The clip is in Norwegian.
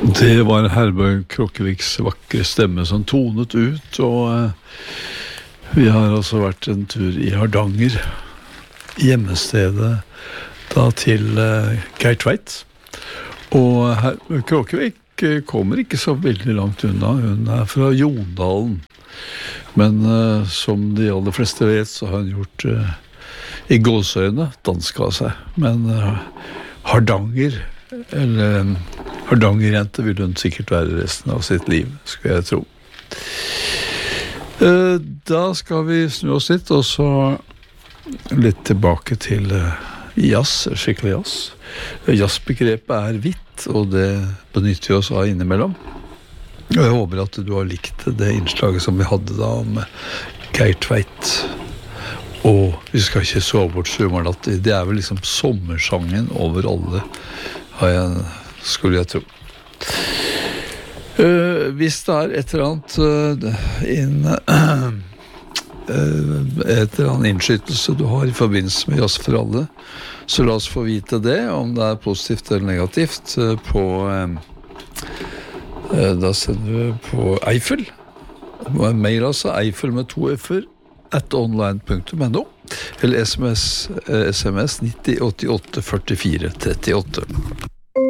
Det var Herborg Krokkeviks vakre stemme som tonet ut, og vi har altså vært en tur i Hardanger, hjemmestedet da til Geir Tveit. Og Herborg Krokkevik kommer ikke så veldig langt unna, hun fra Jondalen. Men som de aller fleste vet, så har hun gjort i gåsøyne danska seg. Men Hardanger, eller Hardangerjente vil hun sikkert være resten av sitt liv, skulle jeg tro. Da skal vi snu oss litt, og så litt tilbake til jazz, skikkelig jazz. Jazzbegrepet vidt, og det benytter vi oss av innimellom. Og jeg håper at du har likt det innslaget som vi hadde da om Geir Tveit. Og vi skal ikke sove bort sommernatt. Det vel liksom sommersangen over alle, skulle jeg tro. Hvis det et eller annet innskytelse du har i forbindelse med Jazz for alle, så la oss få vite det, om det positivt eller negativt, da sender du på Eiffel. Mail altså Eiffel med 2 f-er @online.no eller SMS 90 88 44 38.